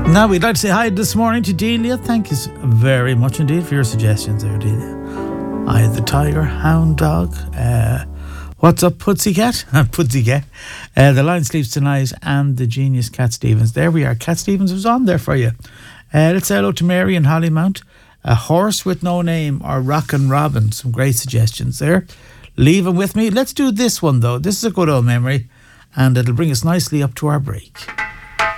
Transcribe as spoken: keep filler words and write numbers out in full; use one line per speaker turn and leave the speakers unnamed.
Now we'd like to say hi this morning to Delia. Thank you very much indeed for your suggestions there, Delia. I the tiger, hound dog. Uh, what's up, Pussycat? Pussycat. Uh, the Lion Sleeps Tonight and the genius Cat Stevens. There we are. Cat Stevens was on there for you. Uh, let's say hello to Mary and Hollymount. A Horse with No Name or Rockin' Robin. Some great suggestions there. Leave them with me. Let's do this one though. This is a good old memory and it'll bring us nicely up to our break.